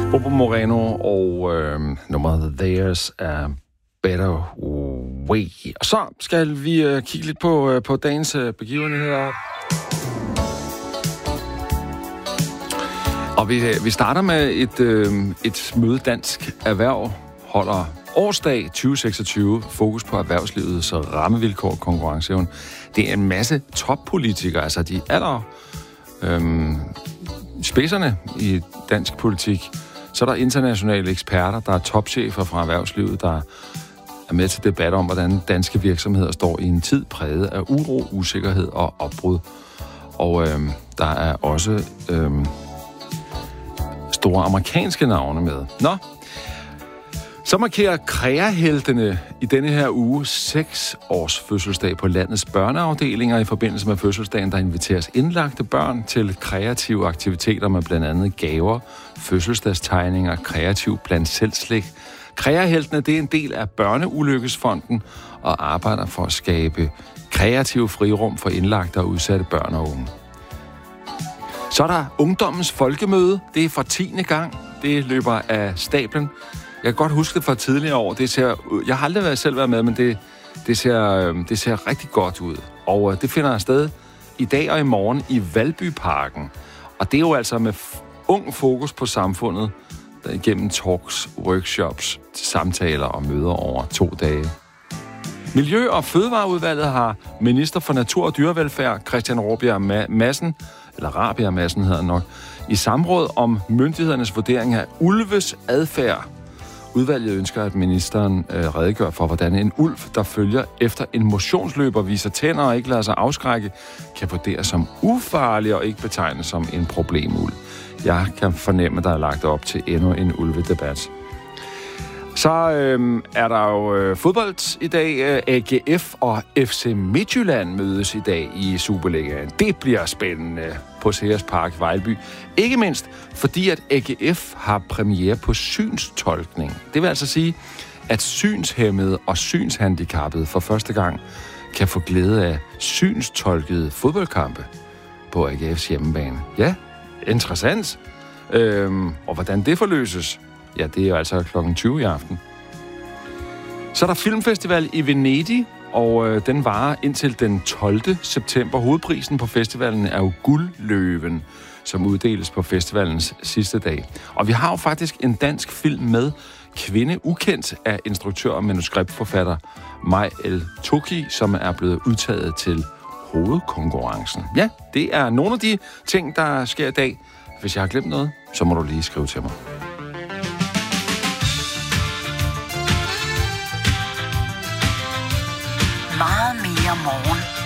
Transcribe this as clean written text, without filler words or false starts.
Bobo Moreno og nummeret There's a Better Way. Og så skal vi kigge lidt på dagens begivenheder. Og vi starter med et møde Dansk Erhverv holder årsdag 2026, fokus på erhvervslivets rammevilkår og konkurrenceevne. Det er en masse toppolitikere, altså de spidserne i dansk politik. Så er der internationale eksperter, der er topchefer fra erhvervslivet, der er med til debat om, hvordan danske virksomheder står i en tid præget af uro, usikkerhed og opbrud. Og der er også store amerikanske navne med. Nå, så markerer KREA-heltene i denne her uge 6 års fødselsdag på landets børneafdelinger. I forbindelse med fødselsdagen, der inviteres indlagte børn til kreative aktiviteter med blandt andet gaver, fødselsdagstegninger, kreativ blandt selvslik. KREA-heltene, det er en del af Børneulykkesfonden og arbejder for at skabe kreative frirum for indlagte og udsatte børn og unge. Så er der Ungdommens Folkemøde. Det er for 10. gang. Det løber af stablen. Jeg kan godt huske det fra tidligere år. Jeg har aldrig selv været med, men det ser rigtig godt ud. Og det finder sted i dag og i morgen i Valbyparken. Og det er jo altså med ung fokus på samfundet, der igennem talks, workshops, samtaler og møder over 2 dage. Miljø- og Fødevareudvalget har minister for Natur- og Dyrevelfærd, Christian Rabjerg Madsen hedder nok, i samråd om myndighedernes vurdering af ulves adfærd. Udvalget ønsker, at ministeren redegør for, hvordan en ulv, der følger efter en motionsløber, viser tænder og ikke lader sig afskrække, kan vurderes som ufarlig og ikke betegnes som en problemulv. Jeg kan fornemme, at der er lagt op til endnu en ulvedebat. Så er der jo fodbold i dag. AGF og FC Midtjylland mødes i dag i Superligaen. Det bliver spændende på Sears Park i Vejlby. Ikke mindst fordi, at AGF har premiere på synstolkning. Det vil altså sige, at synshæmmede og synshandicappede for første gang kan få glæde af synstolkede fodboldkampe på AGF's hjemmebane. Ja, interessant. Og hvordan det forløses, ja, det er jo altså kl. 20 i aften. Så er der filmfestival i Venedig, og den varer indtil den 12. september. Hovedprisen på festivalen er jo Guldløven, som uddeles på festivalens sidste dag. Og vi har jo faktisk en dansk film med, Kvinde ukendt, af instruktør og manuskriptforfatter Maj El Toki, som er blevet udtaget til hovedkonkurrencen. Ja, det er nogle af de ting, der sker i dag. Hvis jeg har glemt noget, så må du lige skrive til mig. Meget mere morgen.